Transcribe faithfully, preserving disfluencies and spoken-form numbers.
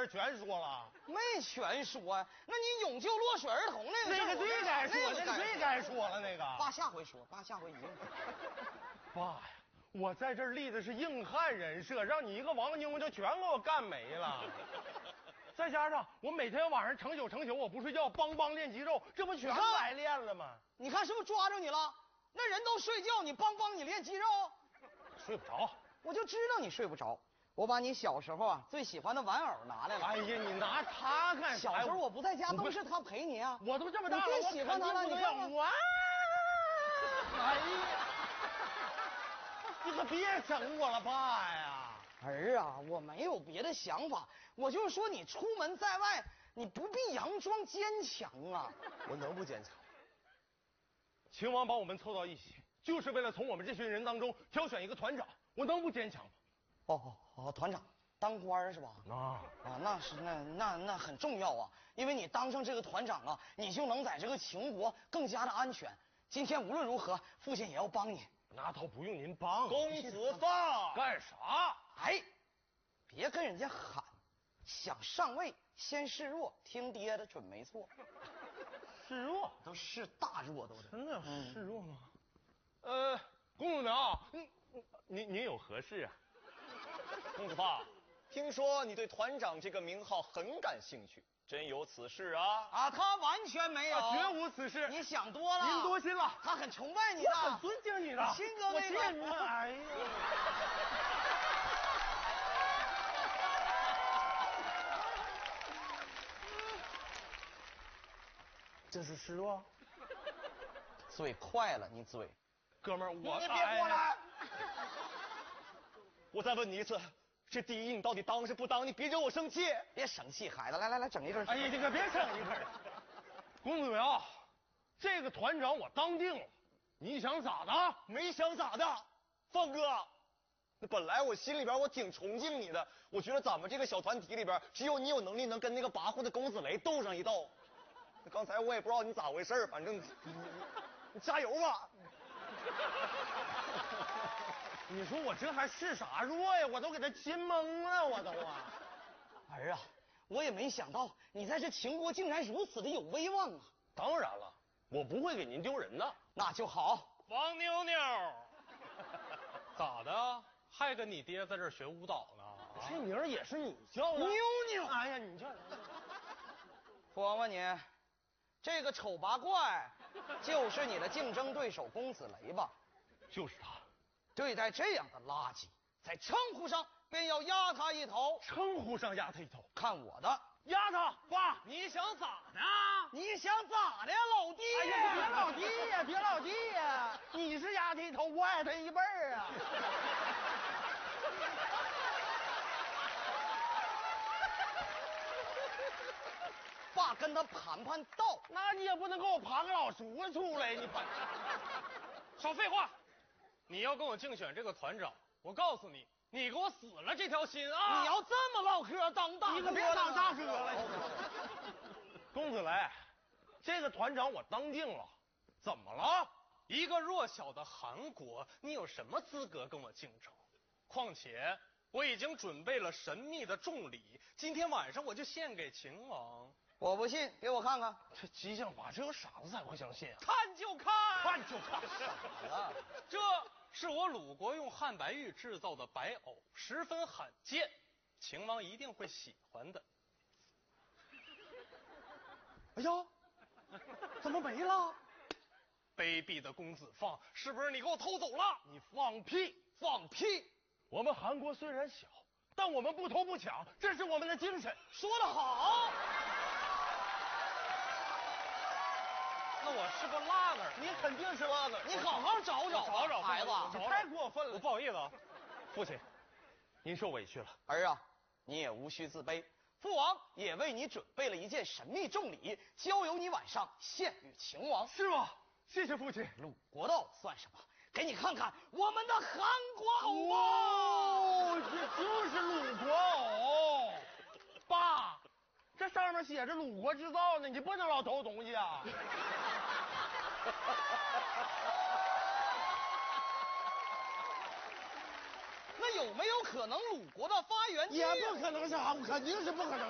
全说了？ 没全说啊。那你勇救落水儿童那个那个最该说，那个最该说了那个。 爸下回说，爸下回一定。 爸呀，我在这儿立的是硬汉人设，让你一个王妞就全给我干没了。再加上我每天晚上成宿成宿我不睡觉，梆梆练肌肉，这不全白练了吗？ 你看是不是抓住你了？那人都睡觉，你梆梆你练肌肉， 睡不着。 我就知道你睡不着。我把你小时候啊最喜欢的玩偶拿来了。 哎呀，你拿它干啥？ 小时候我不在家，都是他陪你啊。 我都这么大了， 你最喜欢他了，你看看。 哇！哎呀，你可别整我了，爸呀！ 儿啊，我没有别的想法，我就是说你出门在外，你不必佯装坚强啊。 我能不坚强？秦王把我们凑到一起，就是为了从我们这群人当中挑选一个团长，我能不坚强吗？ 哦哦哦，团长当官是吧？ 啊啊，那是那那那很重要啊，因为你当上这个团长啊，你就能在这个秦国更加的安全。今天无论如何，父亲也要帮你。 那倒不用您帮。 公子放干啥？ 哎，别跟人家喊，想上位先示弱，听爹的准没错。 示弱都示大弱都得。 真的示弱吗？嗯、呃，公子苗，您您您有何事啊？ 公子发，听说你对团长这个名号很感兴趣，真有此事啊？ 啊，他完全没有， 啊、绝无此事。 你想多了， 您多心了。 他很崇拜你的， 我很尊敬你的， 亲哥妹我敬你。哎呀，这是示弱？ 嘴快了，你嘴， 哥们儿，我你别过来。 我再问你一次，这第一你到底当是不当？你别惹我生气。 别生气，孩子，来来来，整一根。 哎呀，你可别整一根。公子苗，这个团长我当定了，你想咋的？ 没想咋的，放哥。那本来我心里边我挺崇敬你的，我觉得咱们这个小团体里边，只有你有能力能跟那个跋扈的公子雷斗上一斗。那刚才我也不知道你咋回事，反正你你你加油吧。 你说我这还示啥弱呀？我都给他亲懵了，我都啊！ 儿啊，我也没想到你在这秦国竟然如此的有威望啊！ 当然了，我不会给您丢人的。 那就好。 王妞妞，咋的？还跟你爹在这儿学舞蹈呢？ 这名儿也是你叫的？ 妞妞， 哎呀，你叫什么？ 父王问你，这个丑八怪就是你的竞争对手公子雷吧？ 就是他。 对待这样的垃圾，在称呼上便要压他一头。 称呼上压他一头， 看我的， 压他！爸， 你想咋的？ 你想咋的呀，老弟？ 哎呀，别老弟呀，别老弟呀！你是压他一头，我矮他一辈儿啊！ 爸跟他盘盘道， 那你也不能给我盘个老叔子出来，你盘。 少废话！你要跟我竞选这个团长，我告诉你，你给我死了这条心啊！ 你要这么唠嗑，当大哥你可别当大哥了。公子雷，这个团长我当定了，怎么了？ 一个弱小的韩国，你有什么资格跟我竞争？况且我已经准备了神秘的重礼，今天晚上我就献给秦王。 我不信，给我看看。 这激将法，只有傻子才会相信啊！ 看就看， 看就看。 啊， 这是我鲁国用汉白玉制造的白藕，十分罕见，秦王一定会喜欢的。 哎呀，怎么没了？ 卑鄙的公子放，是不是你给我偷走了？ 你放屁！ 放屁！ 我们韩国虽然小，但我们不偷不抢，这是我们的精神。 说得好。 那我是个拉子， 你肯定是拉子， 你好好找找， 找找孩子， 你太过分了。 我不好意思啊， 父亲，您受委屈了。 儿啊，你也无需自卑，父王也为你准备了一件神秘重礼，交由你晚上献与秦王。 是吗？谢谢父亲。 鲁国的藕算什么？给你看看我们的韩国藕哦，这就是鲁国藕。爸，这上面写着鲁国制造呢，你不能老偷东西啊。 那有没有可能鲁国的发源地？ 也不可能是韩国，肯定是不可能。